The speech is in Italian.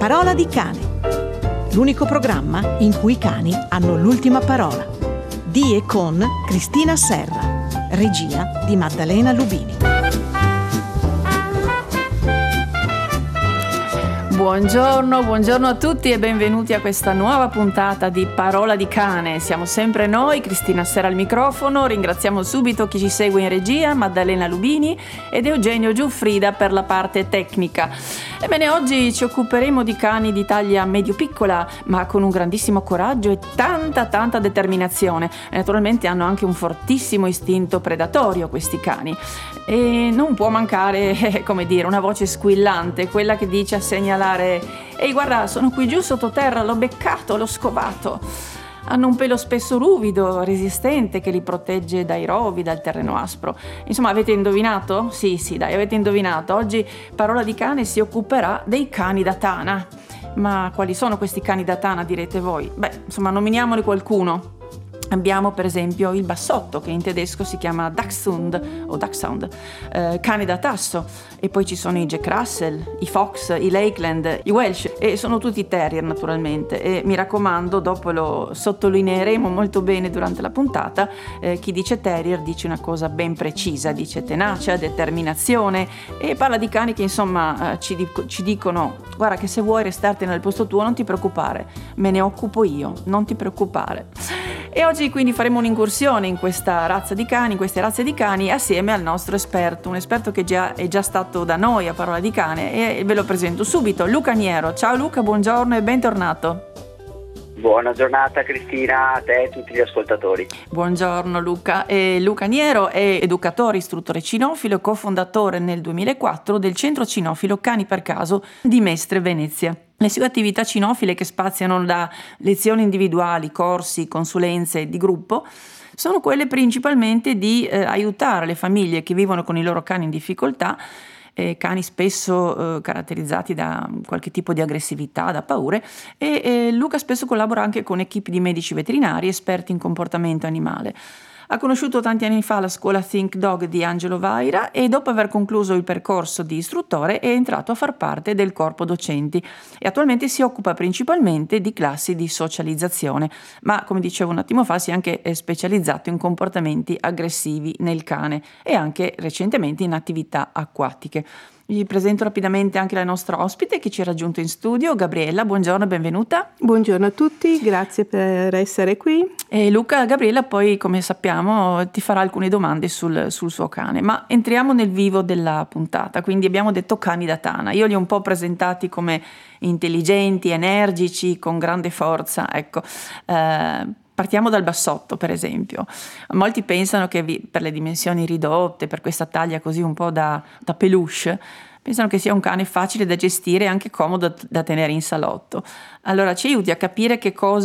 Parola di cane, l'unico programma in cui i cani hanno l'ultima parola. Di e con Cristina Serra, regia di Maddalena Lubini. Buongiorno a tutti e benvenuti a questa nuova puntata di Parola di Cane. Siamo sempre noi, Cristina Serra al microfono, ringraziamo subito chi ci segue in regia, Maddalena Lubini ed Eugenio Giuffrida per la parte tecnica. Ebbene, oggi ci occuperemo di cani di taglia medio-piccola, ma con un grandissimo coraggio e tanta determinazione. E naturalmente hanno anche un fortissimo istinto predatorio questi cani. E non può mancare, una voce squillante, quella che dice a segnalare: «Ehi, guarda, sono qui giù sottoterra, l'ho beccato, l'ho scovato». Hanno un pelo spesso ruvido, resistente, che li protegge dai rovi, dal terreno aspro. Insomma, avete indovinato? Sì, dai, avete indovinato. Oggi Parola di Cane si occuperà dei cani da tana. Ma quali sono questi cani da tana, direte voi? Nominiamone qualcuno. Abbiamo per esempio il bassotto, che in tedesco si chiama Dachshund o Dachshund, cane da tasso, e poi ci sono i Jack Russell, i Fox, i Lakeland, i Welsh, e sono tutti terrier naturalmente. E mi raccomando, dopo lo sottolineeremo molto bene durante la puntata, chi dice terrier dice una cosa ben precisa, dice tenacia, determinazione, e parla di cani che insomma ci dicono: guarda che se vuoi restartene nel posto tuo non ti preoccupare, me ne occupo io, non ti preoccupare. E oggi quindi faremo un'incursione in questa razza di cani, in queste razze di cani, assieme al nostro esperto, un esperto che è già stato da noi a Parola di Cane, e ve lo presento subito, Luca Niero. Ciao Luca, buongiorno e bentornato. Buona giornata Cristina, a te e a tutti gli ascoltatori. Buongiorno Luca. Luca Niero è educatore, istruttore cinofilo e cofondatore nel 2004 del Centro Cinofilo Cani per Caso di Mestre, Venezia. Le sue attività cinofile, che spaziano da lezioni individuali, corsi, consulenze di gruppo, sono quelle principalmente di aiutare le famiglie che vivono con i loro cani in difficoltà, cani spesso caratterizzati da qualche tipo di aggressività, da paure, e Luca spesso collabora anche con equipe di medici veterinari esperti in comportamento animale. Ha conosciuto tanti anni fa la scuola Think Dog di Angelo Vaira e dopo aver concluso il percorso di istruttore è entrato a far parte del corpo docenti e attualmente si occupa principalmente di classi di socializzazione, ma come dicevo un attimo fa si è anche specializzato in comportamenti aggressivi nel cane e anche recentemente in attività acquatiche. Vi presento rapidamente anche la nostra ospite che ci è raggiunto in studio, Gabriella. Buongiorno, benvenuta. Buongiorno a tutti, grazie per essere qui. E Gabriella poi, come sappiamo, ti farà alcune domande sul suo cane, ma entriamo nel vivo della puntata. Quindi abbiamo detto cani da tana. Io li ho un po' presentati come intelligenti, energici, con grande forza, ecco. Partiamo dal bassotto, per esempio. Molti pensano che per le dimensioni ridotte, per questa taglia così un po' da peluche, pensano che sia un cane facile da gestire e anche comodo da tenere in salotto. Allora ci aiuti a capire che cosa